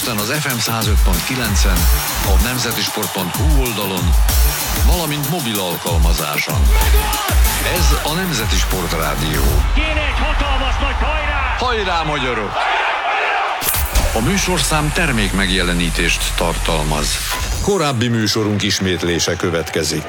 Budapesten az FM 105.9-en, a nemzetisport.hu oldalon, valamint mobil alkalmazáson. Ez a Nemzeti Sport Rádió. Kéne egy hatalmas nagy hajrá! Hajrá, magyarok! A műsorszám termék megjelenítést tartalmaz. Korábbi műsorunk ismétlése következik.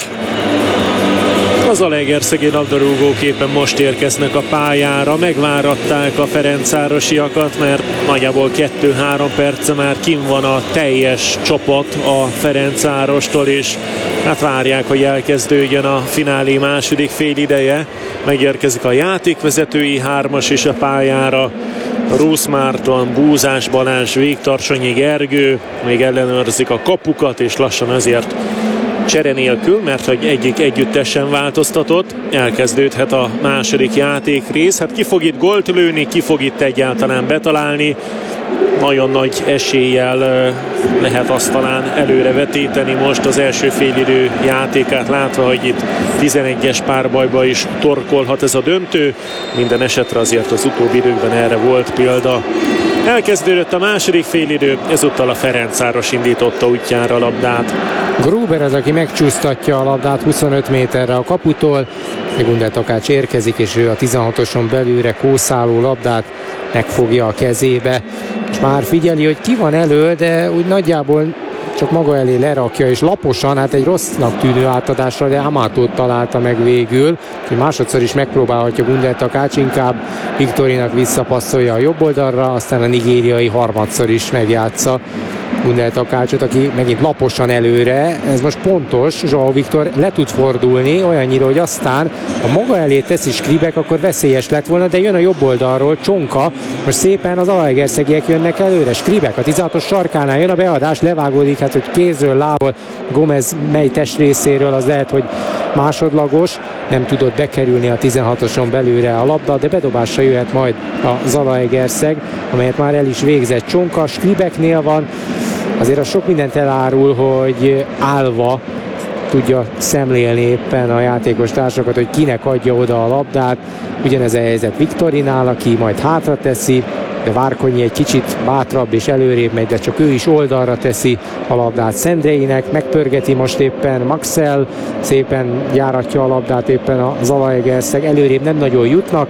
Az Zalaegerszegi labdarúgók éppen most érkeznek a pályára, megváratták a ferencvárosiakat, mert nagyjából 2-3 perce már kinn van a teljes csapat a Ferencvárostól, és hát várják, hogy elkezdődjön a finálé második félideje. Megérkezik a játékvezetői hármas is a pályára. Rusz Márton, Búzás Balázs, Végtarsonyi Gergő, még ellenőrzik a kapukat, és lassan azért csere nélkül, mert hogy egyik együttesen változtatott, elkezdődhet a második játékrész. Hát ki fog itt gólt lőni, ki fog itt egyáltalán betalálni, nagyon nagy eséllyel lehet azt talán előrevetíteni most az első félidő játékát látva, hogy itt 11-es párbajba is torkolhat ez a döntő. Minden esetre azért az utóbbi időkben erre volt példa. Elkezdődött a második félidő, ezúttal a Ferencváros indította útjára a labdát. Gruber az, aki megcsúsztatja a labdát 25 méterre a kaputól. Gunde Takács érkezik, és ő a 16-oson belülre kószáló labdát megfogja a kezébe. És már figyeli, hogy ki van elő, de úgy nagyjából csak maga elé lerakja, és laposan, hát egy rossznak tűnő átadásra, de Amatót találta meg végül. Másodszor is megpróbálhatja Gunde Takács, inkább Viktorinak visszapasszolja a jobb oldalra, aztán a nigériai harmadszor is megjátsza Gunde Takácsot, aki megint laposan előre. Ez most pontos, João Viktor le tud fordulni olyannyira, hogy aztán a maga elé teszi Skripek, akkor veszélyes lett volna, de jön a jobb oldalról Csonka, most szépen az zalaegerszegiek jönnek előre. Skripek a 16-os sarkánál jön a beadás, levágódik, hát hogy kézről, lából Gomez mely testrészéről, az lehet, hogy másodlagos, nem tudott bekerülni a 16-oson belülre a labda, de bedobásra jöhet majd a Zalaegerszeg, amelyet már el is végzett Csonka. Skripeknél van, azért az sok mindent elárul, hogy állva tudja szemlélni éppen a játékos társakat, hogy kinek adja oda a labdát. Ugyanez a helyzet Viktorinál, aki majd hátra teszi, de Várkonyi egy kicsit bátrabb és előrébb megy, de csak ő is oldalra teszi a labdát Szendreinek, megpörgeti most éppen Maxell, szépen járatja a labdát éppen a Zalaegerszeg, előrébb nem nagyon jutnak.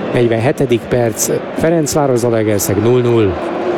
47. perc, Ferencváros Zalaegerszeg 0-0.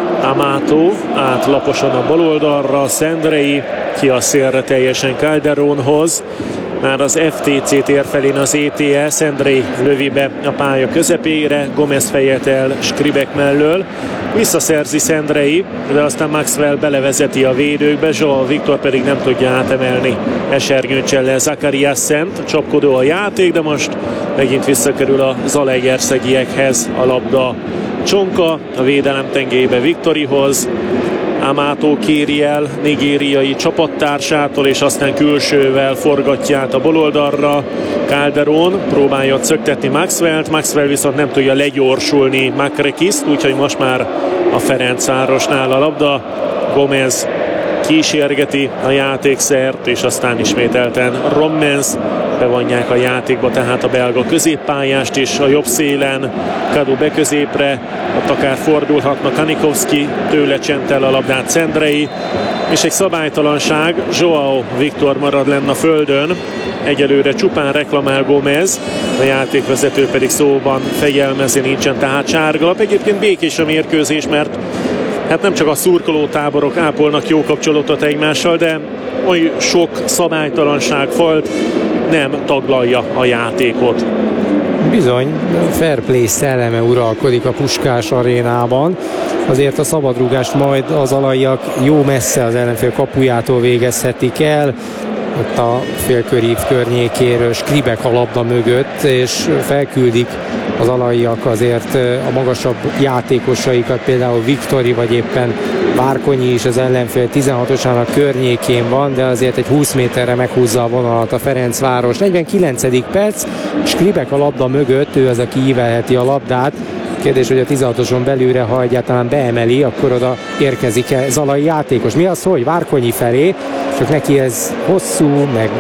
Amato át laposan a bal oldalra, Szendrei ki a szélre teljesen Calderonhoz. Már az FTC tér felén az ETE, Szendrei lövi be a pálya közepére, Gomez fejet el Skripek mellől. Visszaszerzi Szendrei, de aztán Maxwell belevezeti a védőkbe, João Viktor pedig nem tudja átemelni esernyőccsel Zacharias Szent. Csapkodó a játék, de most megint visszakerül a zalaegerszegiekhez a labda. Csonka a védelem tengelybe Viktorihoz, Amato kéri el nigériai csapattársától, és aztán külsővel forgatja át a baloldalra. Calderon próbálja szöktetni Maxwellt, Maxwell viszont nem tudja legyorsulni Makrekiszt, úgyhogy most már a Ferencvárosnál a labda. Gomez kísérgeti a játékszert, és aztán ismételten Rommens bevonják a játékba, tehát a belga középpályást is a jobb szélen, Kadu beközépre, ott akár fordulhatnak Kanikovski, tőle csentel a labdát Szendrei, és egy szabálytalanság, João Viktor marad lenn a földön, egyelőre csupán reklamál Gomez, a játékvezető pedig szóban fegyelmezi, nincsen tehát sárgalap. Egyébként békés a mérkőzés, mert hát nem csak a szurkolótáborok ápolnak jó kapcsolatot egymással, de oly sok szabálytalanság volt, nem taglalja a játékot. Bizony, fair play szelleme uralkodik a Puskás arénában. Azért a szabadrúgást majd az alaiak jó messze az ellenfél kapujától végezhetik el. Ott a félkörív környékéről Skripek a labda mögött, és felküldik az alaiak azért a magasabb játékosaikat, például Viktori vagy éppen Várkonyi is az ellenfél 16-osának környékén van, de azért egy 20 méterre meghúzza a vonalat a Ferencváros. 49. perc, Skripek a labda mögött, ő az, aki ívelheti a labdát. Kérdés, hogy a 16-oson belülre, ha egyáltalán beemeli, akkor oda érkezik-e Zalai játékos. Mi az, hogy Várkonyi felé, csak neki ez hosszú, meg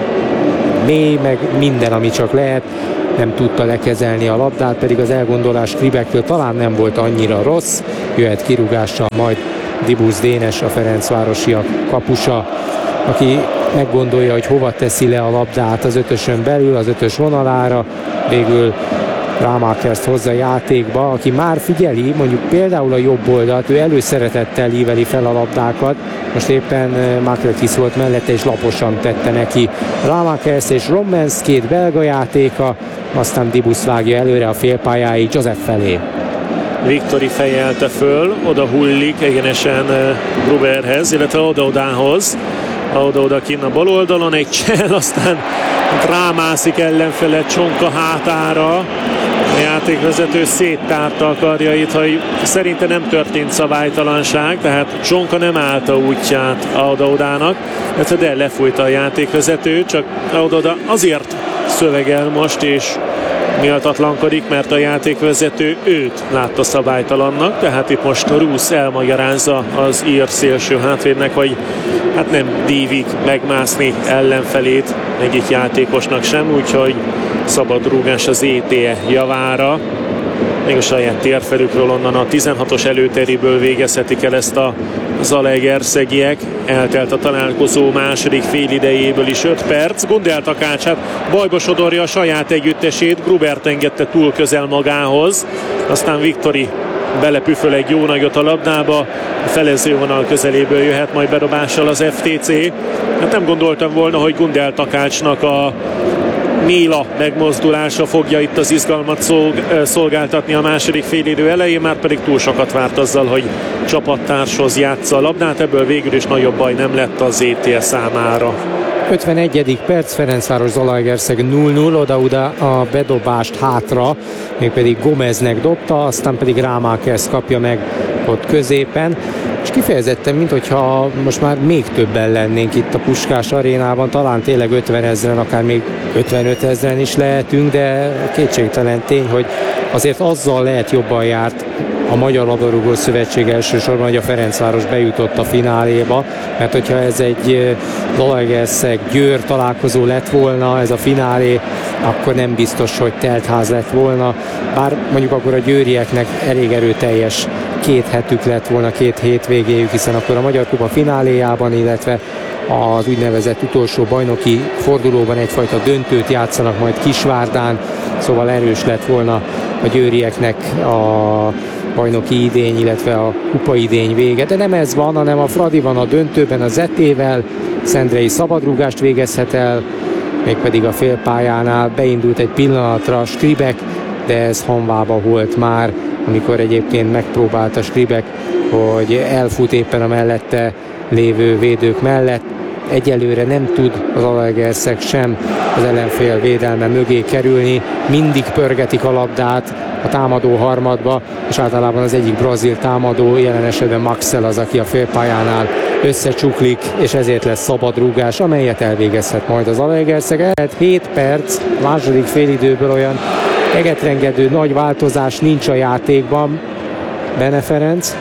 mély, meg minden, ami csak lehet. Nem tudta lekezelni a labdát, pedig az elgondolás Skripektől talán nem volt annyira rossz. Jöhet kirúgással majd Dibusz Dénes, a ferencvárosiak kapusa, aki meggondolja, hogy hova teszi le a labdát az ötösön belül, az ötös vonalára, végül Rámákerszt hozza játékba, aki már figyeli, mondjuk például a jobb oldalt, ő előszeretettel íveli fel a labdákat, most éppen Makrakis volt mellette, és laposan tette neki. Rámákersz és Rommens, két belga játéka, aztán Dibusz vágja előre a félpályáig Joseph felé. Viktori fejelte föl, oda hullik egyenesen Gruberhez, illetve oda-odához. Oda-oda kinn a bal oldalon, egy csel, aztán rámászik ellenfele Csonka hátára. A játékvezető széttárta a karjait, hogy szerinte nem történt szabálytalanság, tehát Csonka nem állta útját oda-odának, de lefújta a játékvezető, csak oda-oda azért szövegel most, és miatatlankodik, mert a játékvezető őt látta szabálytalannak, tehát itt most Rusz elmagyarázza az ír szélső hátvédnek, hogy hát nem dívik megmászni ellenfelét egyik játékosnak sem, úgyhogy szabad rúgás az ETE javára. Még a saját térfelükről onnan a 16-os előteriből végezhetik el ezt a zalaegerszegiek. Eltelt a találkozó második félidejéből is 5 perc. Gundel Takács bajba sodorja a saját együttesét, Grubert engedte túl közel magához, aztán Viktori belepüföl egy jó nagyot a labdába, a felezővonal közeléből jöhet majd bedobással az FTC. Hát nem gondoltam volna, hogy Gundel Takácsnak a Míla megmozdulása fogja itt az izgalmat szolgáltatni a második félidő elején, már pedig túl sokat várt azzal, hogy csapattárshoz játsza a labdát, ebből végül is nagyobb baj nem lett az ETE számára. 51. perc, Ferencváros Zalaegerszeg 0-0, oda a bedobást hátra, mégpedig Gomeznek dobta, aztán pedig Rámákersz kapja meg ott középen, és kifejezetten, minthogyha most már még többen lennénk itt a Puskás arénában, talán tényleg 50 000, akár még 55 000 is lehetünk, de kétségtelen tény, hogy azért azzal lehet jobban járt a Magyar Labdarúgó Szövetség elsősorban, hogy a Ferencváros bejutott a fináléba, mert hogyha ez egy Zalaegerszeg-Győr találkozó lett volna, ez a finálé, akkor nem biztos, hogy teltház lett volna, bár mondjuk akkor a győrieknek elég erőteljes 2 hetük lett volna, 2 hétvégéjük, hiszen akkor a Magyar Kupa fináléjában, illetve az úgynevezett utolsó bajnoki fordulóban egyfajta döntőt játszanak majd Kisvárdán, szóval erős lett volna a győrieknek a bajnoki idény, illetve a kupa idény vége, de nem ez van, hanem a Fradi van a döntőben az ET-vel, Szendrei szabadrúgást végezhet el, mégpedig a félpályánál beindult egy pillanatra Skribek, de ez hanvába volt már, amikor egyébként megpróbálta Skribek, hogy elfut éppen a mellette lévő védők mellett. Egyelőre nem tud az Zalaegerszeg sem az ellenfél védelme mögé kerülni, mindig pörgetik a labdát a támadó harmadba, és általában az egyik brazil támadó, jelen esetben Maxel az, aki a félpályánál összecsuklik, és ezért lesz szabadrúgás, amelyet elvégezhet majd az Zalaegerszeg. 7 perc, második félidőből olyan egetrengedő nagy változás nincs a játékban. Bene Ferenc?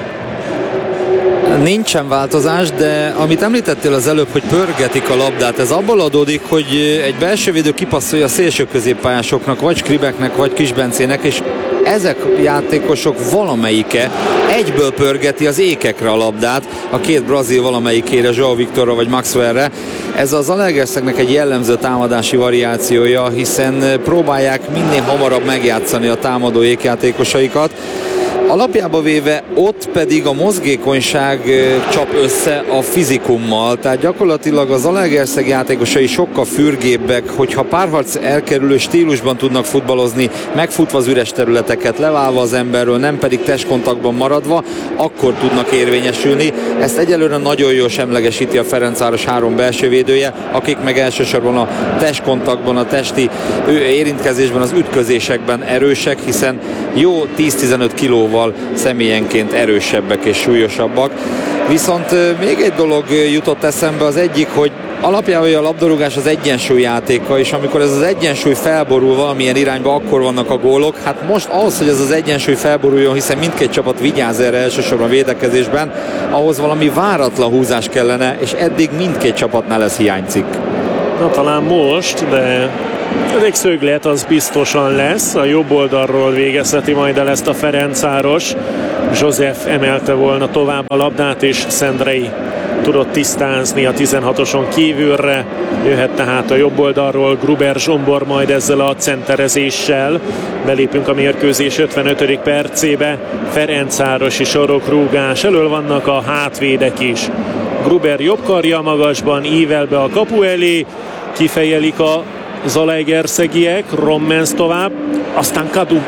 Nincsen változás, de amit említettél az előbb, hogy pörgetik a labdát, ez abból adódik, hogy egy belsővédő kipasszolja a szélső középpályásoknak, vagy Skribeknek, vagy Kisbencének, és ezek játékosok valamelyike egyből pörgeti az ékekre a labdát, a 2 brazil valamelyikére, João Victorra vagy Maxwellre. Ez az Zalaegerszegnek egy jellemző támadási variációja, hiszen próbálják minél hamarabb megjátszani a támadó ékjátékosaikat. Alapjába véve ott pedig a mozgékonyság csap össze a fizikummal, tehát gyakorlatilag az Zalaegerszeg játékosai sokkal fürgébbek, hogyha párharc elkerülő stílusban tudnak futballozni, megfutva az üres területeket, leválva az emberről, nem pedig testkontaktban maradva, akkor tudnak érvényesülni. Ezt egyelőre nagyon jól semlegesíti a Ferencváros 3 belsővédője, akik meg elsősorban a testkontaktban, a testi érintkezésben, az ütközésekben erősek, hiszen jó 10-15 kilóval személyenként erősebbek és súlyosabbak. Viszont még egy dolog jutott eszembe, az egyik, hogy alapjában a labdarúgás az egyensúly játéka, és amikor ez az egyensúly felborul valamilyen irányba, akkor vannak a gólok. Hát most ahhoz, hogy ez az egyensúly felboruljon, hiszen mindkét csapat vigyáz erre elsősorban védekezésben, ahhoz valami váratlan húzás kellene, és eddig mindkét csapatnál ez hiányzik. Na talán most, de Egy szöglet az biztosan lesz, a jobb oldalról végezheti majd el ezt a Ferencváros. József emelte volna tovább a labdát, és Szendrei tudott tisztázni a 16-oson kívülre. Jöhet tehát a jobb oldalról Gruber Zsombor majd ezzel a centerezéssel. Belépünk a mérkőzés 55. percébe. Ferencvárosi sorokrúgás, elől vannak a hátvédek is. Gruber jobb karja magasban, ível be a kapu elé, kifejelik a zalaegerszegiek, Rommens tovább, aztán Kadu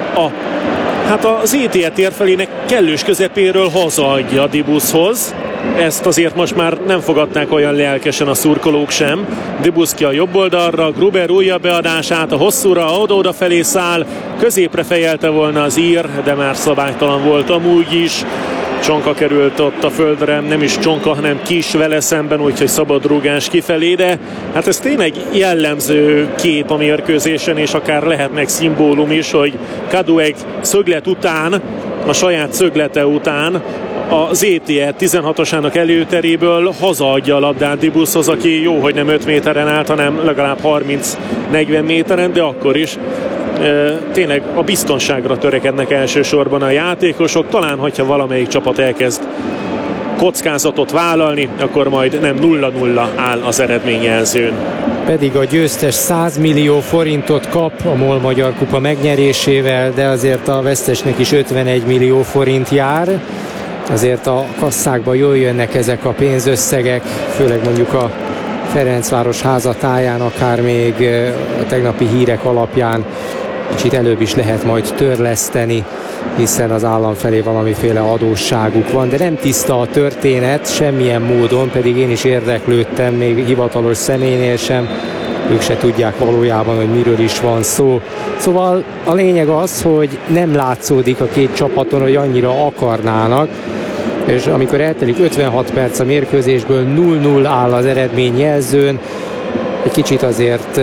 az ETE térfelének kellős közepéről hazaadja Dibuszhoz. Ezt azért most már nem fogadták olyan lelkesen a szurkolók sem. Dibusz ki a jobb oldalra, Gruber újabb beadását a hosszúra, oda felé száll, középre fejelte volna az ír, de már szabálytalan volt amúgy is. Csonka került ott a földre, nem is Csonka, hanem Kis vele szemben, úgyhogy szabad rúgás kifelé, de hát ez tényleg jellemző kép a mérkőzésen, és akár lehetnek szimbólum is, hogy Kadu egy szöglet után, a saját szöglete után az ETE 16-osának előteréből hazaadja a labdát Dibuszhoz, aki jó, hogy nem 5 méteren állt, hanem legalább 30-40 méteren, de akkor is tényleg a biztonságra törekednek elsősorban a játékosok. Talán, hogyha valamelyik csapat elkezd kockázatot vállalni, akkor majd nem 0-0 áll az eredményjelzőn. Pedig a győztes 100 millió forintot kap a MOL Magyar Kupa megnyerésével, de azért a vesztesnek is 51 millió forint jár. Azért a kasszákba jól jönnek ezek a pénzösszegek, főleg mondjuk a Ferencváros házatáján, akár még a tegnapi hírek alapján kicsit előbb is lehet majd törleszteni, hiszen az állam felé valamiféle adósságuk van, de nem tiszta a történet semmilyen módon, pedig én is érdeklődtem, még hivatalos személynél sem, ők se tudják valójában, hogy miről is van szó. Szóval a lényeg az, hogy nem látszódik a két csapaton, hogy annyira akarnának, és amikor eltelik 56 perc a mérkőzésből, 0-0 áll az eredményjelzőn, egy kicsit azért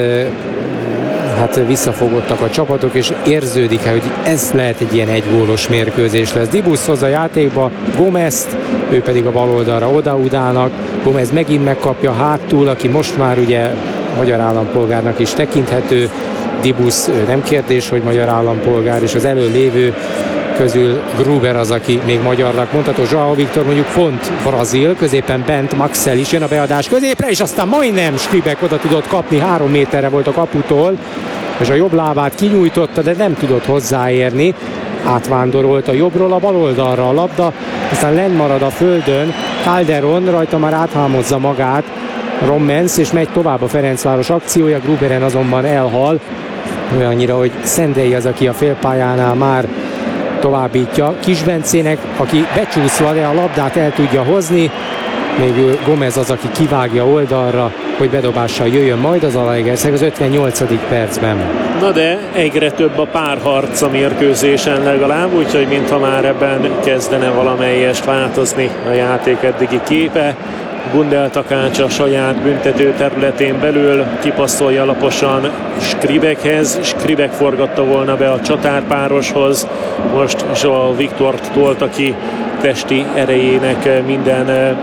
visszafogottak a csapatok, és érződik, hogy ez lehet egy ilyen egygólos mérkőzés lesz. Dibusz hoz a játékba Gomezt, ő pedig a bal oldalra odaudálnak. Gomez megint megkapja hátul, aki most már ugye magyar állampolgárnak is tekinthető. Dibusz nem kérdés, hogy magyar állampolgár, és az előlévő közül Gruber az, aki még magyarnak mondható. João Victor mondjuk pont brazil, középen bent Maxel is jön a beadás középre, és aztán majdnem Skribek oda tudott kapni, 3 méterre volt a kaputól, és a jobb lábát kinyújtotta, de nem tudott hozzáérni. Átvándorolt a jobbról a bal oldalra a labda, aztán lenn marad a földön, Calderon rajta már áthámozza magát Rommens, és megy tovább a Ferencváros akciója, Gruberen azonban elhal, olyannyira, hogy Szendrei az, aki a félpályánál már továbbítja Kisbencének, aki becsúszva, de a labdát el tudja hozni. Még Gomez az, aki kivágja oldalra, hogy bedobással jöjjön majd az Zalaegerszeg az 58. percben. Na de egyre több a párharc a mérkőzésen legalább, úgyhogy mintha már ebben kezdene valamelyest változni a játék eddigi képe. Gundel Takács a saját büntető területén belül kipasszolja alaposan Skribekhez. Skribek forgatta volna be a csatárpároshoz. Most João Victort tolta ki testi erejének minden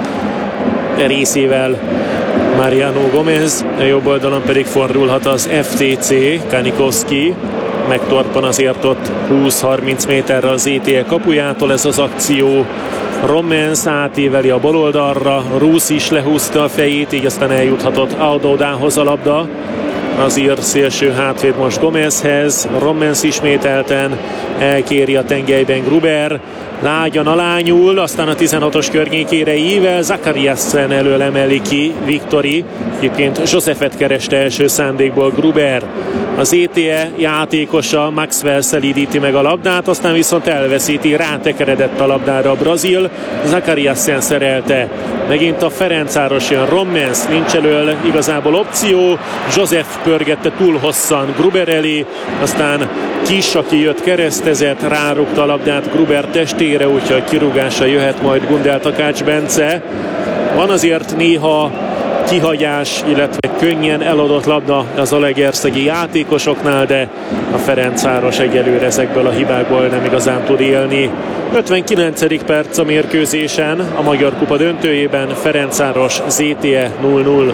részével Mariano Gomez. A jobb oldalon pedig fordulhat az FTC, Kanikowski. Megtorpan azért ott 20-30 méterre az ETE kapujától ez az akció. Rommens átíveli a bal oldalra, Rusz is lehúzta a fejét, így aztán eljuthatott Aldodához a labda. Az ír szélső hátvéd most Gomezhez, Rommens ismételten elkéri a tengelyben Gruber, lágyan alányul, aztán a 16-os környékére ível, Zakariasen elől emeli ki Viktori, egyébként Józsefet kereste első szándékból Gruber. Az ETE játékosa Maxwell szelídíti meg a labdát, aztán viszont elveszíti, rátekeredett a labdára a brazil, Zakariasen szerelte. Megint a Ferencváros jön, Rommens, nincs elől igazából opció, József pörgette túl hosszan Gruber elé, aztán Kis, aki jött keresztezett, rárugta a labdát Gruber testére, úgyhogy kirúgása jöhet majd Gundel Takács Bence. Van azért néha kihagyás, illetve könnyen eladott labda az zalaegerszegi játékosoknál, de a Ferencváros egyelőre ezekből a hibákból nem igazán tud élni. 59. perc a mérkőzésen, a Magyar Kupa döntőjében Ferencváros ZTE 0-0.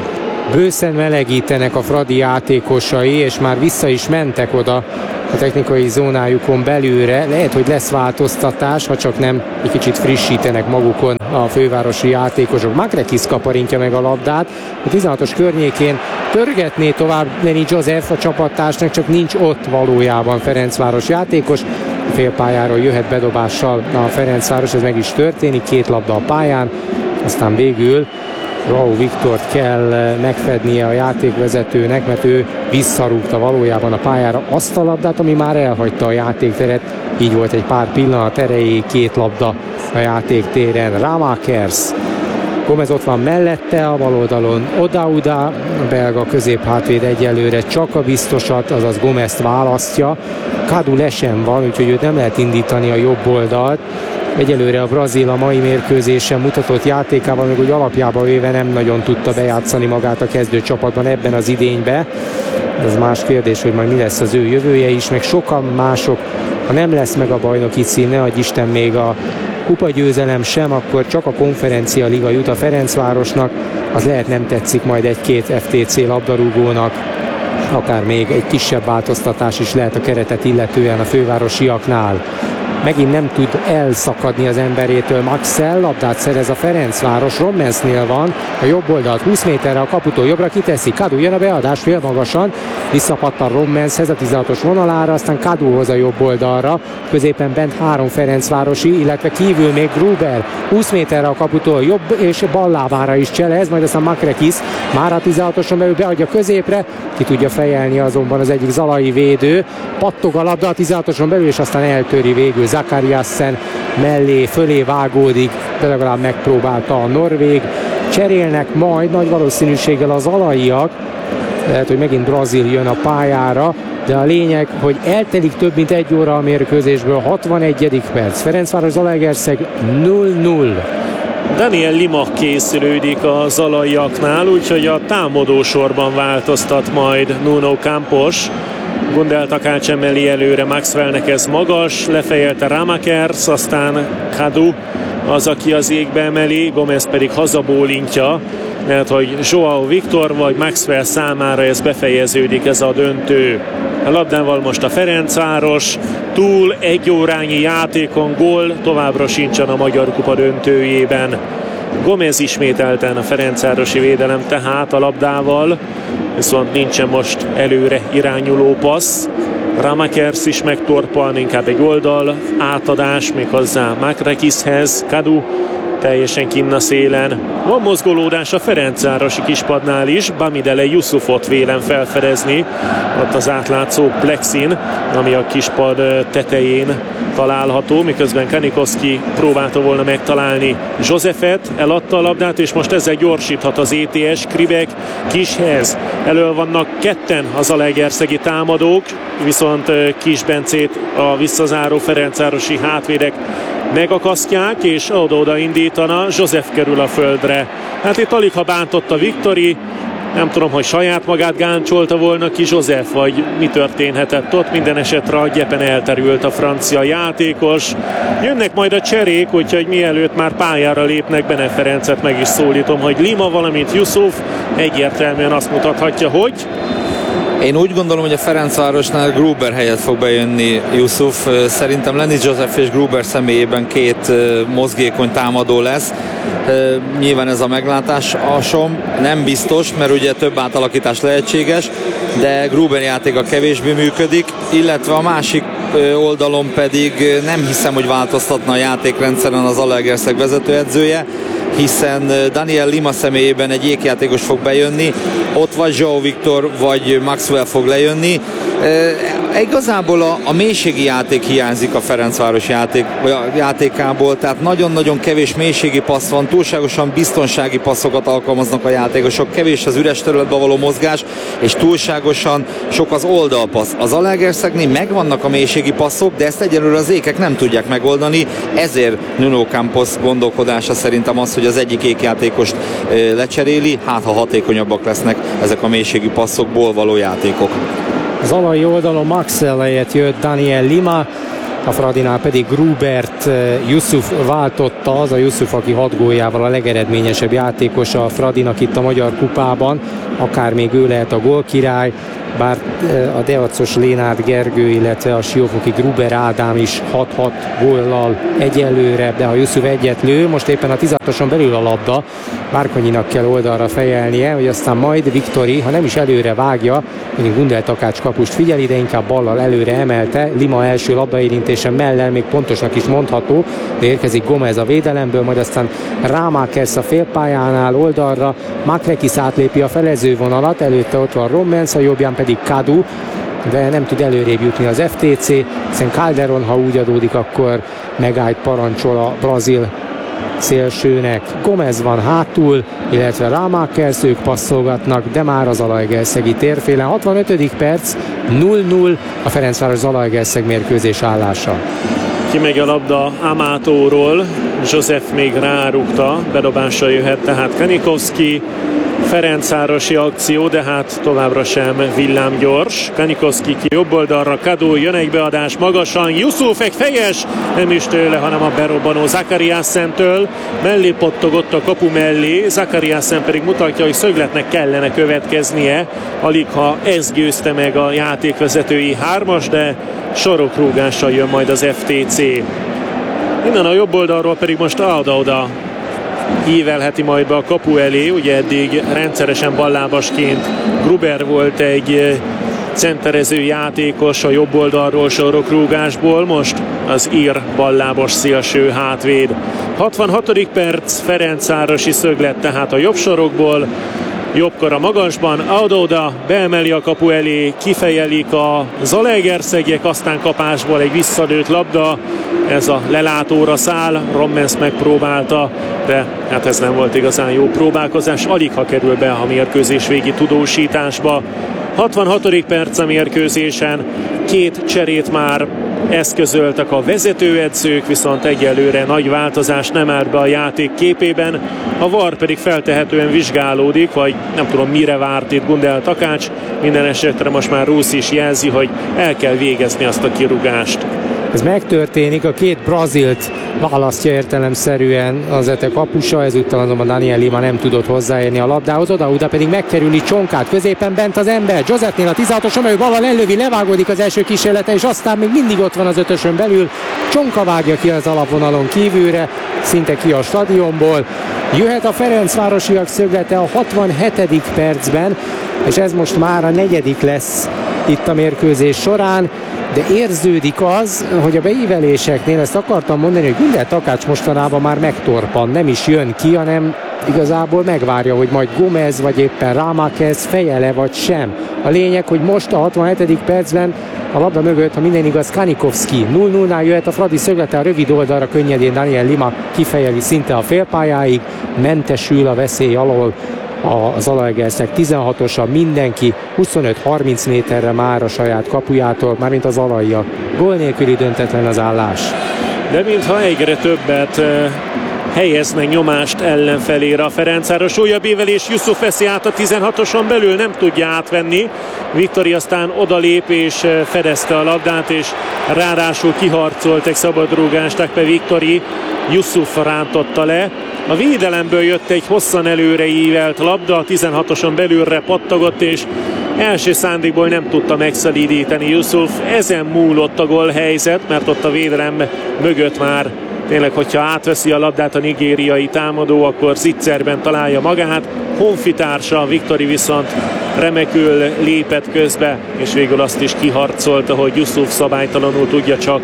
bőszen melegítenek a Fradi játékosai, és már vissza is mentek oda a technikai zónájukon belülre. Lehet, hogy lesz változtatás, ha csak nem egy kicsit frissítenek magukon a fővárosi játékosok. Makrekis kaparintja meg a labdát. A 16-os környékén törgetné tovább Lenny Joseph a csapattársnak, csak nincs ott valójában Ferencváros játékos. A félpályáról jöhet bedobással a Ferencváros, ez meg is történik, 2 labda a pályán, aztán végül João Viktort kell megfednie a játékvezetőnek, mert ő visszarúgta valójában a pályára azt a labdát, ami már elhagyta a játékteret. Így volt egy pár pillanat erejéig, 2 labda a játéktéren. Ramakers, Gomez ott van mellette, a bal oldalon Oda-Uda, a belga középhátvéd egyelőre csak a biztosat, azaz Gomezt választja. Kadu lesen van, úgyhogy őt nem lehet indítani a jobb oldalt. Egyelőre a brazil a mai mérkőzésen mutatott játékával, még úgy alapjában véve nem nagyon tudta bejátszani magát a kezdőcsapatban ebben az idényben. Ez más kérdés, hogy majd mi lesz az ő jövője is, meg sokan mások, ha nem lesz meg a bajnoki cím, ne adj Isten még a kupagyőzelem sem, akkor csak a konferencia liga jut a Ferencvárosnak, az lehet nem tetszik majd egy-két FTC labdarúgónak, akár még egy kisebb változtatás is lehet a keretet illetően a fővárosiaknál. Megint nem tud elszakadni az emberétől Maxell, labdát szerez a Ferencváros, Rommensnél van, a jobb oldalt 20 méterre a kaputól jobbra kiteszi, Kadu jön a beadás fél magasan, visszapattan Rommenshez a 16-os vonalára, aztán Kaduhoz a jobb oldalra, középen bent 3 ferencvárosi, illetve kívül még Gruber, 20 méterre a kaputól jobb és bal lábára is cselez, majd aztán Makrekis már a 16-oson belül beadja középre, ki tudja fejelni azonban az egyik zalai védő, pattog a labda a 16-oson belül, és aztán eltöri végül Zakariassen mellé, fölé vágódik, de legalább megpróbálta a norvég. Cserélnek majd nagy valószínűséggel az alaiak, lehet, hogy megint Brazil jön a pályára, de a lényeg, hogy eltelik több mint 1 óra a mérkőzésből, 61. perc. Ferencváros Zalaegerszeg 0-0. Daniel Lima készülődik a zalaiaknál, úgyhogy a támadó sorban változtat majd Nuno Campos. Gundel Takács emeli előre, Maxwellnek ez magas, lefejelte Ramakers, aztán Kadu az, aki az égbe emeli, Gomez pedig hazabólintja, mert hogy João Viktor vagy Maxwell számára ez befejeződik, ez a döntő. A labdával most a Ferencváros, túl 1 órányi játékon gól továbbra sincsen a Magyar Kupa döntőjében. Gomez ismételten a ferencvárosi védelem tehát a labdával, viszont nincsen most előre irányuló passz. Ramakers is megtorpan, inkább egy oldal átadás, méghozzá Makrekishez. Kadu teljesen kinn a szélen. Van mozgolódás a ferencvárosi kispadnál is, Bamidele Yusufot vélem felfedezni ott az átlátszó plexin, ami a kispad tetején található, miközben Kanikoski próbálta volna megtalálni Josephet, eladta a labdát, és most ezzel gyorsíthat az ETS. Kribek Kishez, elől vannak ketten az zalaegerszegi támadók, viszont Kis Bencét a visszazáró ferencvárosi hátvédek megakasztják, és oda-oda indítana, Joseph kerül a földre. Hát itt alig ha bántotta Viktori, nem tudom, hogy saját magát gáncsolta volna ki Joseph, vagy mi történhetett ott, minden esetre a gyepen elterült a francia játékos. Jönnek majd a cserék, úgyhogy mielőtt már pályára lépnek, Bene Ferencet meg is szólítom, hogy Lima, valamint Yusuf egyértelműen azt mutathatja, hogy én úgy gondolom, hogy a Ferencvárosnál Gruber helyett fog bejönni Yusuf. Szerintem Lenny Joseph és Gruber személyében 2 mozgékony támadó lesz. Nyilván ez a meglátásom nem biztos, mert ugye több átalakítás lehetséges, de Gruber játéka kevésbé működik, illetve a másik oldalon pedig nem hiszem, hogy változtatna a játékrendszeren az Zalaegerszeg vezetőedzője, hiszen Daniel Lima személyében egy ékjátékos fog bejönni, ott vagy João Viktor, vagy Maxwell fog lejönni. Igazából a mélységi játék hiányzik a Ferencváros játékából, tehát nagyon-nagyon kevés mélységi passz van, túlságosan biztonsági passzokat alkalmaznak a játékosok, kevés az üres területben való mozgás, és túlságosan sok az oldalpassz. Az Zalaegerszegnél megvannak a mélységi passzok, de ezt egyelőre az ékek nem tudják megoldani, ezért Nuno Campos gondolkodása szerintem az, hogy az egyik ékjátékost lecseréli, hát ha hatékonyabbak lesznek ezek a mélységi passzokból való játékok. Az alai oldalon Maxell helyett jött Daniel Lima, a Fradinál pedig Grubert Yusuf váltotta, az a Yusuf, aki 6 góljával a legeredményesebb játékos a Fradinak itt a Magyar Kupában, akár még ő lehet a gólkirály, bár a Deacos Lénárd Gergő, illetve a Siófoki Gruber Ádám is 6-6 góllal egyelőre, de ha Yusuf egyet lő, most éppen a 16-oson belül a labda, Márkonyinak kell oldalra fejelnie, hogy aztán majd Viktori, ha nem is előre vágja, mindig Gundel Takács kapust figyeli, de inkább ballal előre emelte, Lima első labdaérintése mellel még pontosnak is mondható, de érkezik Gomez a védelemből, majd aztán Rámákesz a félpályánál oldalra, Makrekis átlépi a felezővonalat, előtte ott van Rommens, a jobbján pedig Kadu, de nem tud előrébb jutni az FTC, hiszen Calderon, ha úgy adódik, akkor megállt parancsol a brazil szélsőnek. Gomez van hátul, illetve Rámákesz, ők passzolgatnak, de már az Zalaegerszegi térfélen. 65. perc, 0-0 a Ferencváros Zalaegerszeg mérkőzés állása. Kimegy a labda Amatóról, József még rárúgta, bedobásra jöhet tehát Kanikovszki, Ferencvárosi akció, de hát továbbra sem villámgyors. Kanikovszki ki jobb oldalra, Kadu, jön egy beadás magasan, Yusuf egy fejes, nem is tőle, hanem a berobbanó Zakariassentől, mellé pottogott a kapu mellé, Zakariassen pedig mutatja, hogy szögletnek kellene következnie, alig ha ez győzte meg a játékvezetői hármas, de sorokrúgással jön majd az FTC. Innen a jobb oldalról pedig most oda ívelheti majd be a kapu elé, ugye eddig rendszeresen ballábasként Gruber volt egy centerező játékos a jobb oldalról sorokrúgásból, most az ír ballábas szélső hátvéd. 66. perc, Ferencvárosi szöglet tehát a jobb sorokból, jobbkor a magasban, Oda beemeli a kapu elé, kifejelik a zalaegerszegiek, aztán kapásból egy visszadőtt labda, ez a lelátóra száll, Rommens megpróbálta, de hát ez nem volt igazán jó próbálkozás, alig ha kerül be a mérkőzés végi tudósításba. 66. perc a mérkőzésen, 2 cserét már eszközöltek a vezetőedzők, viszont egyelőre nagy változás nem állt be a játék képében. A VAR pedig feltehetően vizsgálódik, vagy nem tudom mire várt itt Gundel Takács. Minden esetre most már Rusz is jelzi, hogy el kell végezni azt a kirúgást. Ez megtörténik, a 2 brazilt választja értelemszerűen az Ete kapusa, ezúttal azonban Daniel Lima nem tudott hozzáérni a labdához, oda pedig megkerüli Csonkát, középen bent az ember, Josetnél a 16-os, amely ballal ellövi, levágódik az első kísérlete, és aztán még mindig ott van az 5-ösön belül, Csonka vágja ki az alapvonalon kívülre, szinte ki a stadionból. Jöhet a Ferencvárosiak szöglete a 67. percben, és ez most már a 4. lesz itt a mérkőzés során, de érződik az, hogy a beíveléseknél, ezt akartam mondani, hogy Gundel Takács mostanában már megtorpan, nem is jön ki, hanem igazából megvárja, hogy majd Gomez vagy éppen Rámákesz fejele vagy sem. A lényeg, hogy most a 67. percben a labda mögött, ha minden igaz, Kanikovszki 0-0-nál jöhet a Fradi szöglete, a rövid oldalra könnyedén Daniel Lima kifejeli szinte a félpályáig, mentesül a veszély alól a Zalaegerszeg 16-osa, mindenki 25-30 méterre már a saját kapujától, mármint az alaiak. Gól nélküli döntetlen az állás. De mintha egyre többet helyeznek nyomást ellenfelére a Ferencváros. Újabb évelés, Yusuf veszi át a 16-oson belül, nem tudja átvenni. Viktori aztán odalép és fedezte a labdát, és ráadásul kiharcolt egy szabadrúgást, Tekpe Viktori Yusuf rántotta le. A védelemből jött egy hosszan előre ívelt labda, a 16-oson belülre pattogott, és első szándékból nem tudta megszelídíteni Yusuf. Ezen múlott a gólhelyzet, mert ott a védelem mögött már tényleg, hogyha átveszi a labdát a nigériai támadó, akkor zicserben találja magát. Honfitársa Viktori viszont remekül lépett közbe, és végül azt is kiharcolta, hogy Yusuf szabálytalanul tudja csak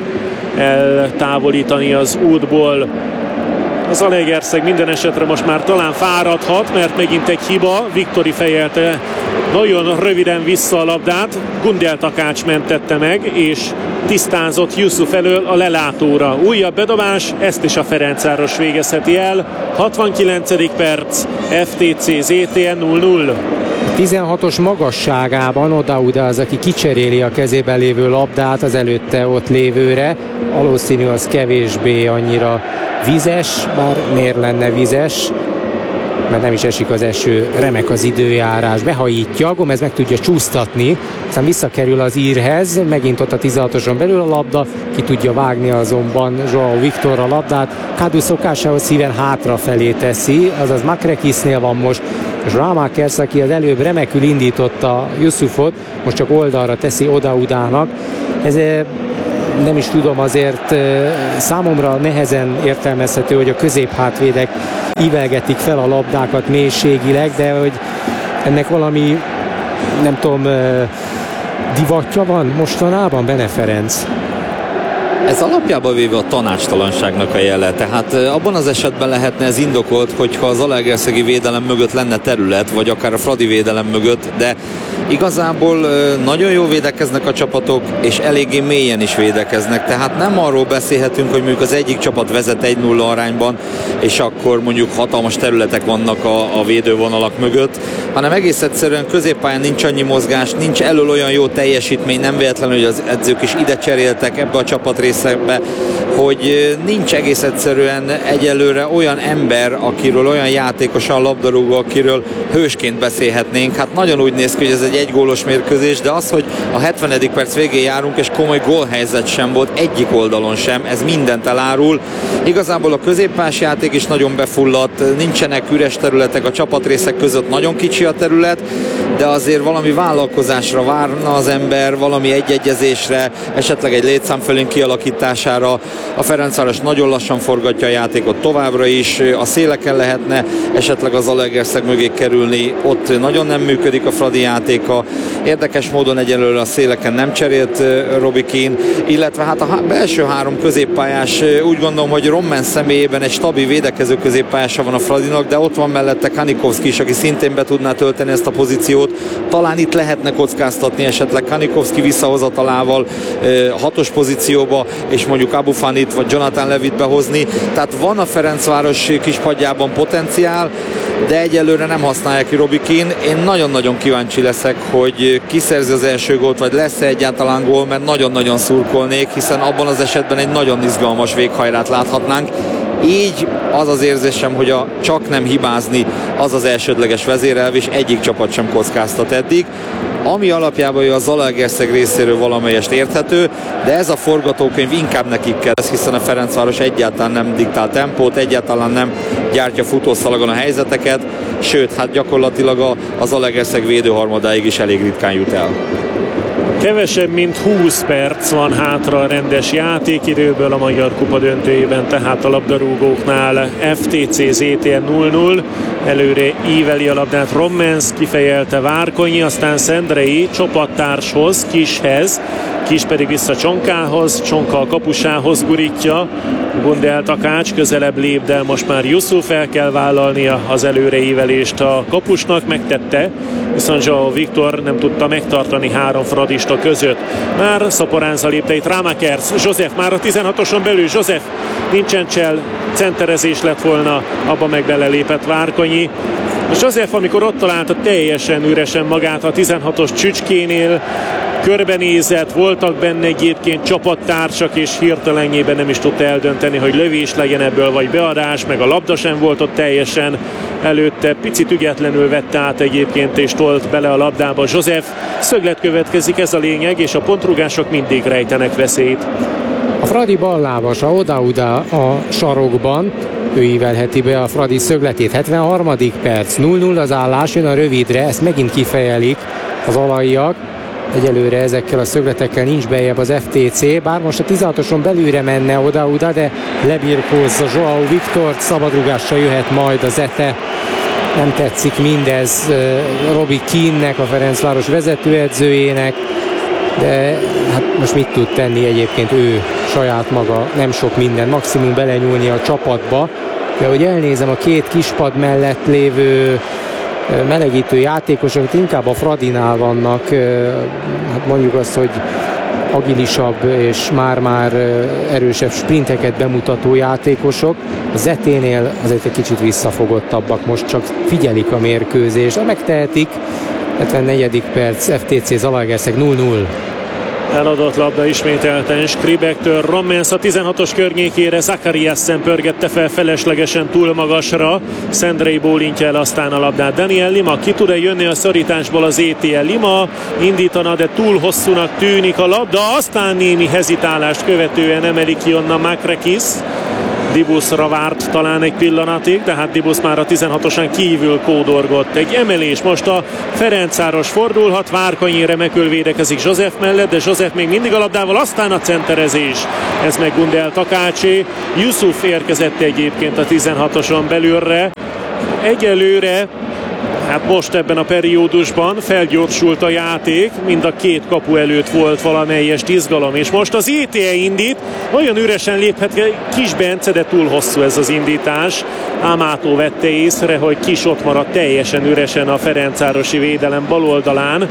eltávolítani az útból. Az Zalaegerszeg minden esetre most már talán fáradhat, mert megint egy hiba. Viktori fejelte nagyon röviden vissza a labdát, Gundel Takács mentette meg, és tisztázott Yusuf elől a lelátóra. Újabb bedobás, ezt is a Ferencváros végezheti el. 69. perc, FTC ZTN 0-0. 16-os magasságában Oda az, aki kicseréli a kezében lévő labdát az előtte ott lévőre. Valószínű az kevésbé annyira vizes, bár miért lenne vizes. mert nem is esik az eső, remek az időjárás, behajítja, Gomez meg tudja csúsztatni, aztán visszakerül az írhez, megint ott a 16-oson belül a labda, ki tudja vágni azonban Joao Victor a labdát, Kadu szokásához szíven hátrafelé teszi, azaz Makrekisnél van most, és Ramakers, aki az előbb remekül indította Yusufot, most csak oldalra teszi Odaudának. Ez nem is tudom, azért számomra nehezen értelmezhető, hogy a középhátvédek ívelgetik fel a labdákat mélységileg, de hogy ennek valami, nem tudom, divatja van mostanában, Bene Ferenc? Ez alapjában véve a tanácstalanságnak a jele, tehát abban az esetben lehetne ez indokolt, hogyha az zalaegerszegi védelem mögött lenne terület, vagy akár a fradi védelem mögött, de igazából nagyon jól védekeznek a csapatok, és eléggé mélyen is védekeznek, tehát nem arról beszélhetünk, hogy mondjuk az egyik csapat vezet 1-0 arányban, és akkor mondjuk hatalmas területek vannak a védővonalak mögött, hanem egész egyszerűen középpályán nincs annyi mozgás, nincs elől olyan jó teljesítmény, nem véletlenül, hogy az edzők is ide cseréltek ebbe a csapatrészekbe, hogy nincs egész egyszerűen egyelőre olyan ember, akiről olyan játékos, a labdarúgó, akiről hősként beszélhetnénk. Hát nagyon úgy néz ki, hogy ez egy egygólos mérkőzés, de az, hogy a 70. perc végén járunk, és komoly gólhelyzet sem volt egyik oldalon sem, ez mindent elárul. Igazából a középpás játék is nagyon befulladt, nincsenek üres területek, a csapatrészek között nagyon kicsi a terület, de azért valami vállalkozásra várna az ember, valami egyegyezésre, esetleg egy létszámfölén kialakítására. A Ferencváros nagyon lassan forgatja a játékot továbbra is, a széleken lehetne esetleg az Zalaegerszeg mögé kerülni, ott nagyon nem működik a fradi játéka. Érdekes módon egyelőre a széleken nem cserélt Robbie Keane, illetve hát a belső három középpályás, úgy gondolom, hogy Roman személyében egy stabil védekező középpályása van a Fradinak, de ott van mellette Kanikovszki is, aki szintén be tudná tölteni ezt a pozíciót. Talán itt lehetne kockáztatni esetleg Kanikovszki visszahozatalával hatos pozícióba, és mondjuk Abu Fanit vagy Jonathan Levit behozni. Tehát van a Ferencváros kispadjában potenciál, de egyelőre nem használják ki Robbie Keane. Én nagyon-nagyon kíváncsi leszek, hogy kiszerzi az első gólt, vagy lesz-e egyáltalán gól, mert nagyon-nagyon szurkolnék, hiszen abban az esetben egy nagyon izgalmas véghajrát láthatnánk. Így az az érzésem, hogy a csak nem hibázni az az elsődleges vezérelv, és egyik csapat sem kockáztat eddig. Ami alapjában a Zalaegerszeg részéről valamelyest érthető, de ez a forgatókönyv inkább nekik kell, hiszen a Ferencváros egyáltalán nem diktál tempót, egyáltalán nem gyártja futószalagon a helyzeteket, sőt, hát gyakorlatilag a Zalaegerszeg védőharmadáig is elég ritkán jut el. Kevesebb, mint 20 perc van hátra a rendes játékidőből a Magyar Kupa döntőjében, tehát a labdarúgóknál FTC ZTN 0-0. Előre íveli a labdát Rommens, kifejelte Várkonyi, aztán Szendrei csapattárshoz, Kishez, Kis pedig vissza Csonkához, Csonka a kapusához gurítja. Gundel Takács közelebb lép, de most már Yusuf el kell vállalnia az előreívelést a kapusnak, megtette, viszont Joao Victor nem tudta megtartani három fradista között. Már szaporánza lépte itt Ramakers, József már a 16-oson belül, József nincsen csel, centerezés lett volna, abba meg belelépett Várkonyi. József, amikor ott találta teljesen üresen magát a 16-os csücskénél, körbenézett, voltak benne egyébként csapattársak, és hirtelenjében nem is tudta eldönteni, hogy lövés legyen ebből, vagy beadás, meg a labda sem volt ott teljesen előtte. Picit ügyetlenül vette át egyébként, és tolt bele a labdába József. Szöglet következik, ez a lényeg, és a pontrugások mindig rejtenek veszélyt. A Fradi ballábasa Odauda a sarokban, ő ívelheti be a Fradi szögletét. 73. perc, 0-0 az állás, jön a rövidre, ezt megint kifejelik az alaiak. Egyelőre ezekkel a szögletekkel nincs bejebb az FTC, bár most a 16-oson belülre menne Odauda, de lebirkózza Joao Victort, szabadrugásra jöhet majd az Zete. Nem tetszik mindez Robbie Keane-nek, a Ferencváros vezetőedzőjének, de hát most mit tud tenni egyébként ő saját maga? Nem sok minden, maximum belenyúlni a csapatba. De hogy elnézem a két kispad mellett lévő melegítő játékosok, inkább a Fradinál vannak, hát mondjuk azt, hogy agilisabb és már erősebb sprinteket bemutató játékosok. A Zeténél azért egy kicsit visszafogottabbak, most csak figyelik a mérkőzést, de megtehetik. 74. perc, FTC Zalaegerszeg 0-0. Eladott labda ismételten Skribektől Rommens a 16-os környékére, Zakariassen pörgette fel feleslegesen túl magasra, Szendrei bólintja el aztán a labdát. Daniel Lima ki tud-e jönni a szorításból az ETL? Lima indítana, de túl hosszúnak tűnik a labda, aztán némi hezitálást követően emeli ki onnan Makrekis. Dibusra várt talán egy pillanatig, de hát Dibus már a 16-osan kívül kódorgott. Egy emelés, most a Ferencváros fordulhat, Várkonyi remekül védekezik József mellett, de József még mindig a labdával, aztán a centerezés. Ez meg Gundel Takácsé. Yusuf érkezett egyébként a 16-oson belülre. Egyelőre, hát most ebben a periódusban felgyorsult a játék, mind a két kapu előtt volt valamelyest izgalom, és most az ETE indít, olyan üresen léphet Kis Bence, de túl hosszú ez az indítás. Amátó vette észre, hogy Kis ott maradt teljesen üresen a ferencvárosi védelem bal oldalán.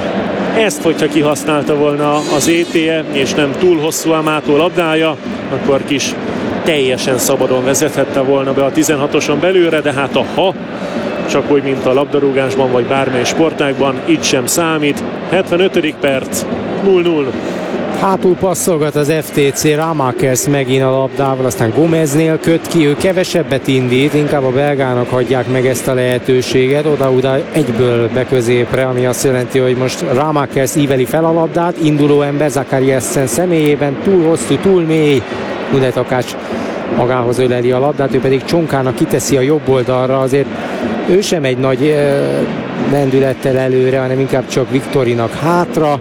Ezt, hogyha kihasználta volna az ETE, és nem túl hosszú Amátó labdája, akkor Kis teljesen szabadon vezethette volna be a 16-oson belőle, de hát a ha csak úgy, mint a labdarúgásban vagy bármely sportágban, itt sem számít. 75. perc, 0-0. Hátul passzolgat az FTC, Ramakers megint a labdával, aztán Gomeznél köt ki, ő kevesebbet indít, inkább a belgának hagyják meg ezt a lehetőséget, oda-oda egyből be középre, ami azt jelenti, hogy most Ramakers íveli fel a labdát, induló ember Zakariassen személyében, túl hosszú, túl mély, Gundel Takács magához öleli a labdát, ő pedig Csonkának kiteszi a jobb oldalra, azért ő sem egy nagy lendülettel előre, hanem inkább csak Viktorinak hátra.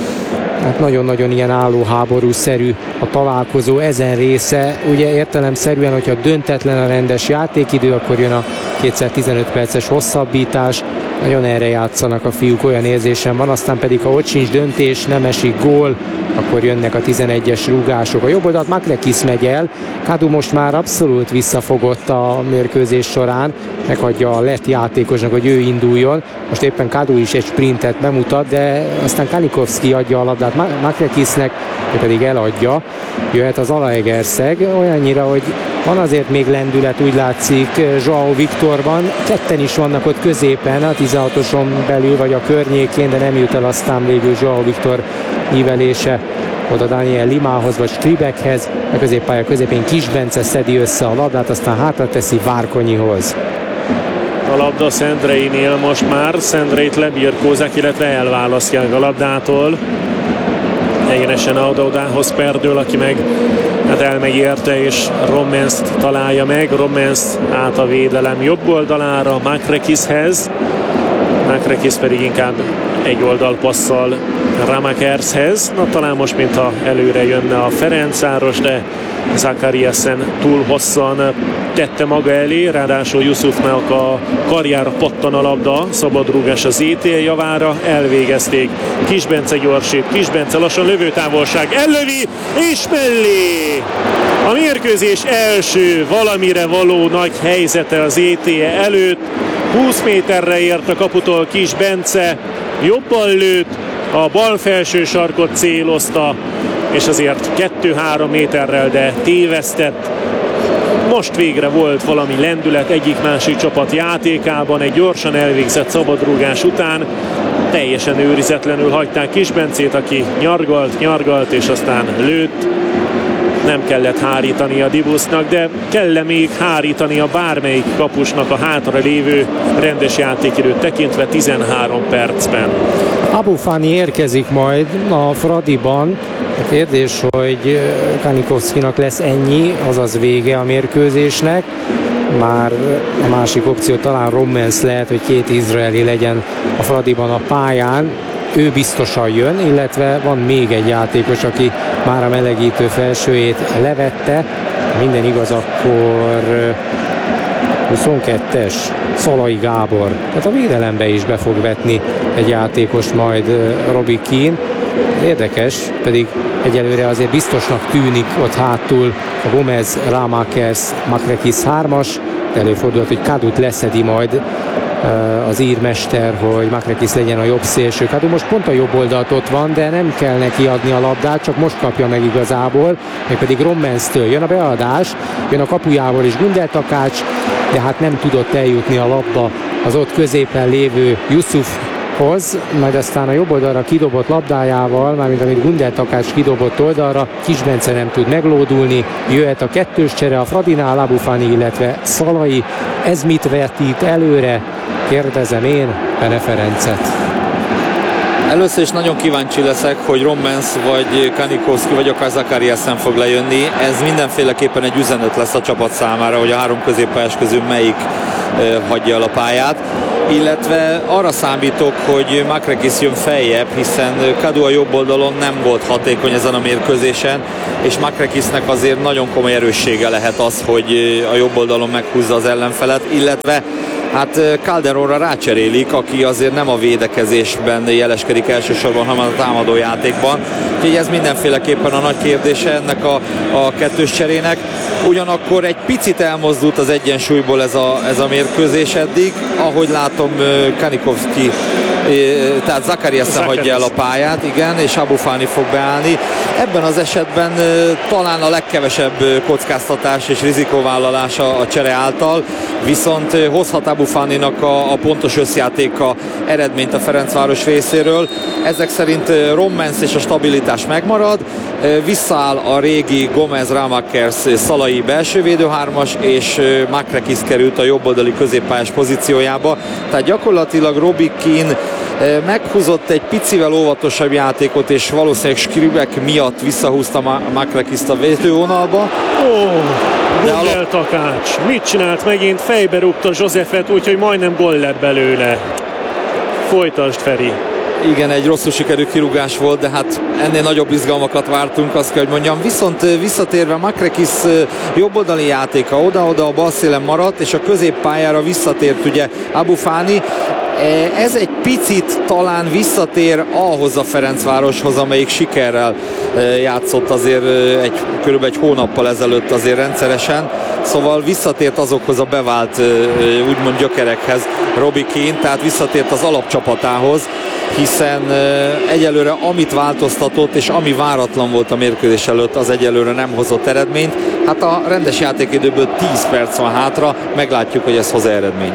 Hát nagyon-nagyon ilyen állóháborúszerű a találkozó ezen része. Ugye értelemszerűen, hogyha döntetlen a rendes játékidő, akkor jön a 2x15 perces hosszabbítás. Nagyon erre játszanak a fiúk, olyan érzésem van. Aztán pedig, ha ott sincs döntés, nem esik gól, akkor jönnek a 11-es rúgások. A jobb oldalt Makrekis megy el. Kadu most már abszolút visszafogott a mérkőzés során. Meghagyja a lett játékosnak, hogy ő induljon. Most éppen Kadu is egy sprintet bemutat, de aztán Kanikovszki adja a labdát Makrekisnek, ő pedig eladja. Jöhet az Zalaegerszeg, olyannyira, hogy van azért még lendület, úgy látszik João Viktorban. Ketten is vannak ott középen, a 16-oson belül vagy a környékén, de nem jut el aztán lévő João Viktor ívelése oda Daniel Limához vagy Skribekhez. A középpálya középén Kis Bence szedi össze a labdát, aztán hátra teszi Várkonyihoz. A labda Szendreinél most már, Szendreit lebirkózák, illetve elválasztják a labdától. Egyenesen oda-odához perdül, aki meg hát elmegy érte, és Rommenszt találja meg. Rommens át a védelem jobb oldalára Makrekishez. Makrekis pedig inkább egy oldalpasszal Ramakershez. Na talán most, mintha előre jönne a Ferencváros, de Zakariassen túl hosszan tette maga elé, ráadásul Yusufnak a karjára pattan a labda, szabadrúgás az ETL javára, elvégezték. Kis Bence gyorsít, Kis Bence lassan lövőtávolság, ellövi és mellé! A mérkőzés első valamire való nagy helyzete az ETL előtt, 20 méterre ért a kaputól Kis Bence, jobban lőtt, a bal felső sarkot célozta, és azért 2-3 méterrel, de tévesztett. Most végre volt valami lendület egyik-másik csapat játékában, egy gyorsan elvégzett szabadrúgás után. Teljesen őrizetlenül hagyták Kis Bencét, aki nyargalt, és aztán lőtt. Nem kellett hárítani a Dibusnak, de kell még hárítani a bármelyik kapusnak a hátra lévő rendes játékidőt tekintve 13 percben. Abu Fani érkezik majd a Fradiban. A kérdés, hogy Kanikovszkinak lesz ennyi, azaz vége a mérkőzésnek. Már a másik opció talán Rommens lehet, hogy két izraeli legyen a Fradiban a pályán. Ő biztosan jön, illetve van még egy játékos, aki már a melegítő felsőjét levette. Minden igaz, akkor 22-es Szalai Gábor. Tehát a védelembe is be fog vetni egy játékos majd Robbie Keane. Érdekes, pedig egyelőre azért biztosnak tűnik ott hátul a Gomez, Ramakers, Makrekis 3-as. Előfordulhat, hogy Kadut leszedi majd az írmester, hogy Makrekis legyen a jobb szélső. Kadu most pont a jobb oldalt ott van, de nem kell neki adni a labdát, csak most kapja meg igazából, meg pedig Rommenstől jön a beadás, jön a kapujából is Gundel Takács, de hát nem tudott eljutni a labda az ott középen lévő Yusuf hoz, majd aztán a jobb oldalra kidobott labdájával, mármint amit Gundel Takács kidobott oldalra, Kis Bence nem tud meglódulni, jöhet a kettős csere, a Fradinál, Abufani, illetve Szalai. Ez mit vetít előre? Kérdezem én Bene Ferencet. Először is nagyon kíváncsi leszek, hogy Rommens vagy Kanikowski vagy akár Zakariasen fog lejönni. Ez mindenféleképpen egy üzenet lesz a csapat számára, hogy a három középpályás közül melyik hagyja el a pályát. Illetve arra számítok, hogy Makrekis jön feljebb, hiszen Kadu a jobb oldalon nem volt hatékony ezen a mérkőzésen, és Makrekisnek azért nagyon komoly erőssége lehet az, hogy a jobb oldalon meghúzza az ellenfelet, illetve hát Calderonra rácserélik, aki azért nem a védekezésben jeleskedik elsősorban, hanem a támadó játékban. Úgyhogy ez mindenféleképpen a nagy kérdése ennek a kettős cserének. Ugyanakkor egy picit elmozdult az egyensúlyból ez a mérkőzés eddig. Ahogy látom, Kanikowski, tehát Zakariasen hagyja el a pályát, igen, és Abufani fog beállni. Ebben az esetben talán a legkevesebb kockáztatás és rizikóvállalás a csere által, viszont hozhat Abufaninak a pontos összjátéka eredményt a Ferencváros részéről. Ezek szerint Rommens és a stabilitás megmarad, visszaáll a régi Gomez, Ramakers, Szalai belső védőhármas, és Makrekis került a jobboldali középpályás pozíciójába. Tehát gyakorlatilag Robbie Keane meghúzott egy picivel óvatosabb játékot, és valószínűleg Skribek miatt visszahúzta Makrekist a védővonalba. Gundel Takács mit csinált megint? Fejbe rúgta Józsefet, úgyhogy majdnem gól lett belőle. Folytasd, Feri. Igen, egy rosszul sikerű kirúgás volt, de hát ennél nagyobb izgalmakat vártunk, azt kell, hogy mondjam. Viszont visszatérve Makrekis jobboldali játéka oda-oda a bal szélen maradt, és a középpályára visszatért ugye Abufani. Ez egy picit talán visszatér ahhoz a Ferencvároshoz, amelyik sikerrel játszott azért körülbelül egy hónappal ezelőtt azért rendszeresen. Szóval visszatért azokhoz a bevált úgymond gyökerekhez Robbie Keane, tehát visszatért az alapcsapatához, hiszen egyelőre amit változtatott és ami váratlan volt a mérkőzés előtt, az egyelőre nem hozott eredményt. Hát a rendes játékidőből 10 perc van hátra, meglátjuk, hogy ez hoz eredményt.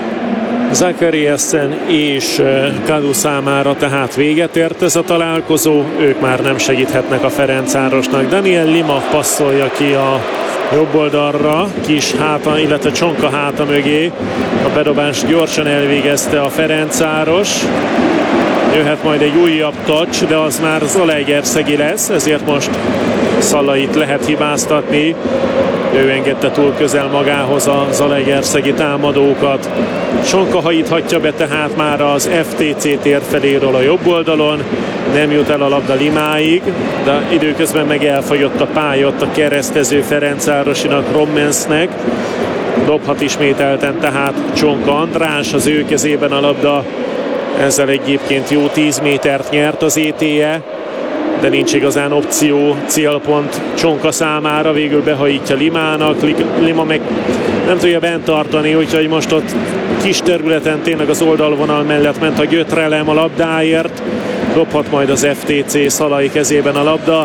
Zakariasen és Kadu számára tehát véget ért ez a találkozó, ők már nem segíthetnek a Ferencvárosnak. Daniel Lima passzolja ki a jobb oldalra, Kis háta, illetve Csonka háta mögé. A bedobást gyorsan elvégezte a Ferencváros. Jöhet majd egy újabb touch, de az már Zalaegerszegi lesz, ezért most Szalait lehet hibáztatni. Ő engedte túl közel magához a Zalaegerszegi támadókat. Csonka hajíthatja be tehát már az FTC tér feléről a jobb oldalon. Nem jut el a labda Limáig, de időközben meg elfogyott a pálya ott a keresztező Ferencvárosinak, Rommensnek. Dobhat ismételten tehát Csonka András, az ő kezében a labda. Ezzel egyébként jó 10 métert nyert az ETE, de nincs igazán opció, célpont Csonka számára, végül behajítja Limának, Lima meg nem tudja bent tartani, úgyhogy most ott kis területen tényleg az oldalvonal mellett ment a Götrelem a labdáért, dobhat majd az FTC, Szalai kezében a labda.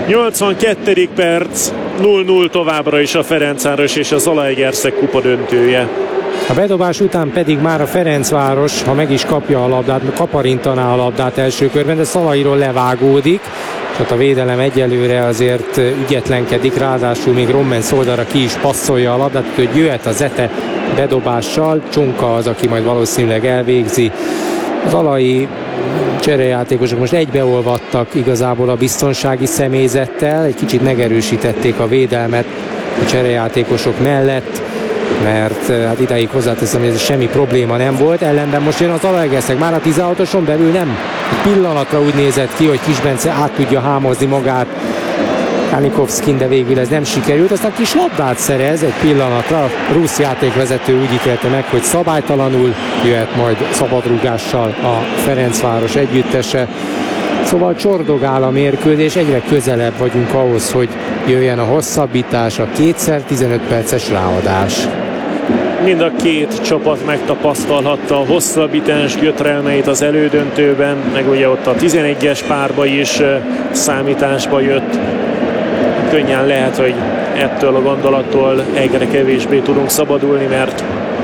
82. perc, 0-0 továbbra is a Ferencváros és a Zalaegerszeg kupa döntője. A bedobás után pedig már a Ferencváros, ha meg is kapja a labdát, kaparintaná a labdát első körben, de Szalairól levágódik, és a védelem egyelőre azért ügyetlenkedik, ráadásul még Rommens oldalra ki is passzolja a labdát, hogy jöhet a Zete bedobással, Csonka az, aki majd valószínűleg elvégzi. Az alai cserejátékosok most egybeolvadtak igazából a biztonsági személyzettel, egy kicsit megerősítették a védelmet a cserejátékosok mellett, mert hát idáig hozzáteszem, hogy ez semmi probléma nem volt. Ellenben most jön az Zalaegerszeg, már a 16-oson belül nem. Egy pillanatra úgy nézett ki, hogy Kis Bence át tudja hámozni magát Kanikowskin, de végül ez nem sikerült. Aztán kis labdát szerez egy pillanatra. A rusz játékvezető úgy ítélte meg, hogy szabálytalanul, jöhet majd szabadrúgással a Ferencváros együttese. Szóval csordogál a mérkőzés, egyre közelebb vagyunk ahhoz, hogy jöjjön a hosszabbítás, a 2x15 perces ráadás. Mind a két csapat megtapasztalhatta a hosszabbítás gyötrelmeit az elődöntőben, meg ugye ott a 11-es párba is számításba jött. Könnyen lehet, hogy ettől a gondolattól egyre kevésbé tudunk szabadulni, mert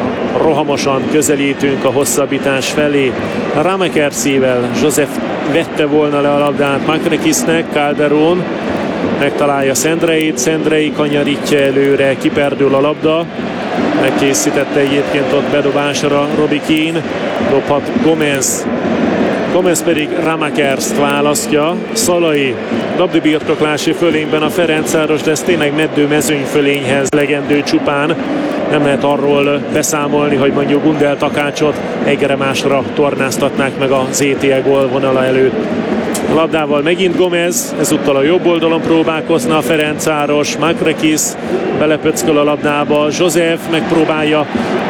rohamosan közelítünk a hosszabbítás felé. Ramekerszével Joseph vette volna le a labdát Makrekisnek, Calderón megtalálja Szendreit, Szendrei kanyarítja előre, kiperdül a labda, megkészítette egyébként ott bedobásra Robbie Keane, dobhat Gomez. Gomez pedig Ramakerst választja, Szalai labdabirtoklási fölényben a Ferencváros, de ez tényleg meddő mezőnyfölényhez legendő csupán. Nem lehet arról beszámolni, hogy mondjuk Gundel Takácsot egyre másra tornáztatnák meg az ETE gólvonala előtt. A labdával megint Gomez, ezúttal a jobb oldalon próbálkozna a Ferencváros, Makrekis belepöcköl a labdába, Joseph megpróbálja